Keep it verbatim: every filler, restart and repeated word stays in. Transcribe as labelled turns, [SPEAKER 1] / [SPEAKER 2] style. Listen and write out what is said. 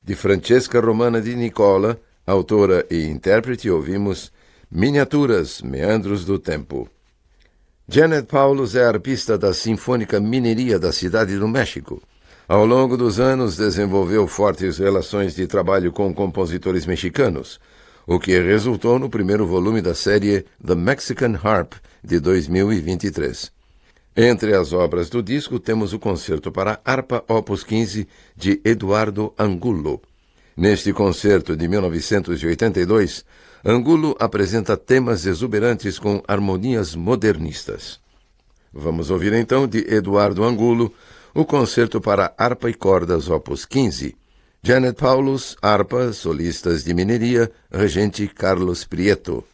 [SPEAKER 1] De Francesca Romana di Nicola, autora e intérprete, ouvimos Miniaturas, Meandros do Tempo. Janet Paulus é arpista da Sinfônica Mineria da Cidade do México. Ao longo dos anos, desenvolveu fortes relações de trabalho com compositores mexicanos, o que resultou no primeiro volume da série The Mexican Harp, de dois mil e vinte e três. Entre as obras do disco, temos o Concerto para Harpa Opus quinze, de Eduardo Angulo. Neste concerto de mil novecentos e oitenta e dois, Angulo apresenta temas exuberantes com harmonias modernistas. Vamos ouvir então de Eduardo Angulo o Concerto para Harpa e Cordas Opus quinze. Janet Paulus, harpa, solistas de mineria, regente Carlos Prieto.